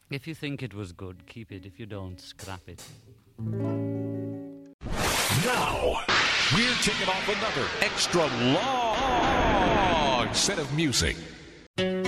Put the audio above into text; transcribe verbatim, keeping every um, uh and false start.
If you think it was good, keep it. If you don't, scrap it. Now, we're kicking off another extra long set of music.